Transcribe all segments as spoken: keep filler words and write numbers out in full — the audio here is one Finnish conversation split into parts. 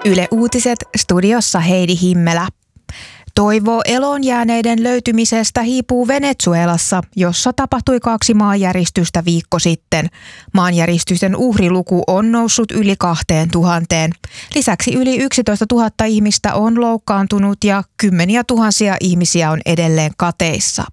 Yle Uutiset, studiossa Heidi Himmelä. Toivo eloon jääneiden löytymisestä hiipuu Venezuelassa, jossa tapahtui kaksi maanjäristystä viikko sitten. Maanjäristysten uhriluku on noussut yli kahteen tuhanteen. Lisäksi yli yksitoista tuhatta ihmistä on loukkaantunut ja kymmeniä tuhansia ihmisiä on edelleen kateissa.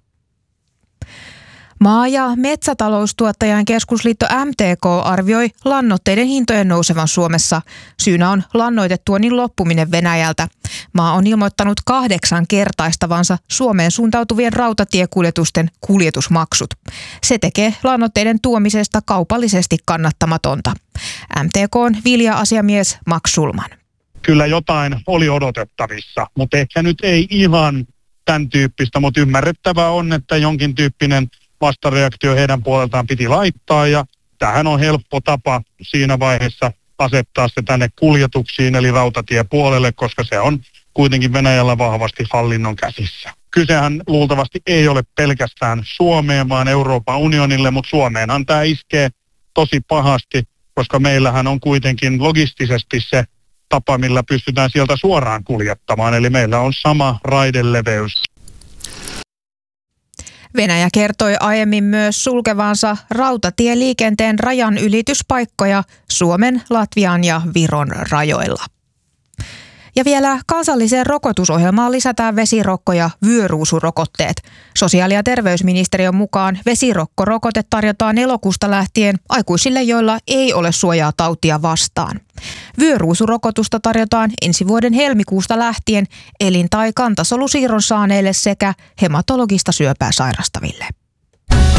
Maa- ja metsätaloustuottajain keskusliitto M T K arvioi lannoitteiden hintojen nousevan Suomessa. Syynä on lannoitetuonnin loppuminen Venäjältä. Maa on ilmoittanut kahdeksan kertaistavansa Suomeen suuntautuvien rautatiekuljetusten kuljetusmaksut. Se tekee lannoitteiden tuomisesta kaupallisesti kannattamatonta. M T K:n vilja-asiamies Max Sulman. Kyllä jotain oli odotettavissa, mutta ehkä nyt ei ihan tämän tyyppistä, mutta ymmärrettävää on, että jonkin tyyppinen vastareaktio heidän puoleltaan piti laittaa, ja tämähän on helppo tapa siinä vaiheessa asettaa se tänne kuljetuksiin eli rautatiepuolelle, koska se on kuitenkin Venäjällä vahvasti hallinnon käsissä. Kysehän luultavasti ei ole pelkästään Suomeen, vaan Euroopan unionille, mutta Suomeenhan tämä iskee tosi pahasti, koska meillähän on kuitenkin logistisesti se tapa, millä pystytään sieltä suoraan kuljettamaan, eli meillä on sama raideleveys. Venäjä kertoi aiemmin myös sulkevansa rautatieliikenteen rajan ylityspaikkoja Suomen, Latvian ja Viron rajoilla. Ja vielä kansalliseen rokotusohjelmaan lisätään vesirokko- ja vyöruusurokotteet. Sosiaali- ja terveysministeriön mukaan vesirokkorokote tarjotaan elokuusta lähtien aikuisille, joilla ei ole suojaa tautia vastaan. Vyöruusurokotusta tarjotaan ensi vuoden helmikuusta lähtien elin- tai kantasolusiirron saaneille sekä hematologista syöpää sairastaville.